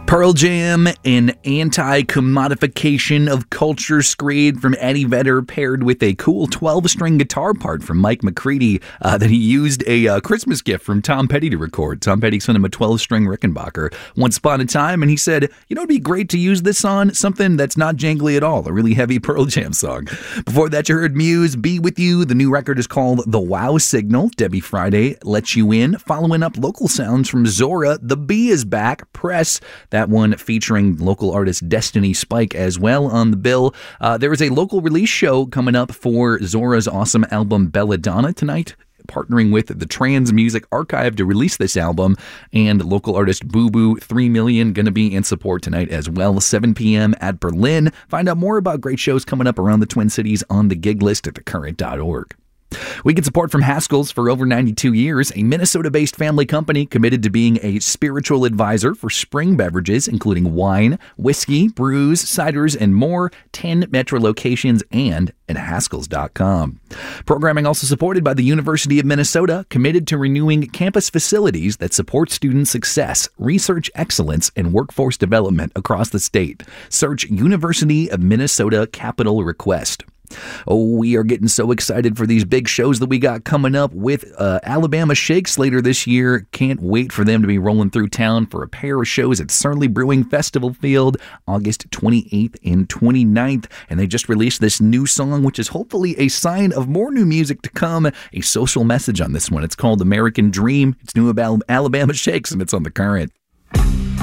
Pearl Jam, an anti-commodification of culture screed from Eddie Vedder, paired with a cool 12-string guitar part from Mike McCready that he used a Christmas gift from Tom Petty to record. Tom Petty sent him a 12-string Rickenbacker once upon a time, and he said, it'd be great to use this on something that's not jangly at all, a really heavy Pearl Jam song. Before that, you heard Muse, Be With You. The new record is called The Wow Signal. Debbie Friday lets you in. Following up local sounds from Zora, The Bee is Back. Press, that one featuring local artist Destiny Spike as well on the bill. There is a local release show coming up for Zora's awesome album Belladonna tonight, partnering with the Trans Music Archive to release this album, and local artist Boo Boo 3 Million going to be in support tonight as well, 7 p.m. at Berlin. Find out more about great shows coming up around the Twin Cities on the gig list at thecurrent.org. We get support from Haskell's for over 92 years, a Minnesota-based family company committed to being a spiritual advisor for spring beverages, including wine, whiskey, brews, ciders, and more. 10 metro locations and at Haskells.com. Programming also supported by the University of Minnesota, committed to renewing campus facilities that support student success, research excellence, and workforce development across the state. Search University of Minnesota Capital Request. Oh, we are getting so excited for these big shows that we got coming up with Alabama Shakes later this year. Can't wait for them to be rolling through town for a pair of shows at Certainly Brewing Festival Field, August 28th and 29th. And they just released this new song, which is hopefully a sign of more new music to come. A social message on this one. It's called American Dream. It's new about Alabama Shakes, and it's on The Current.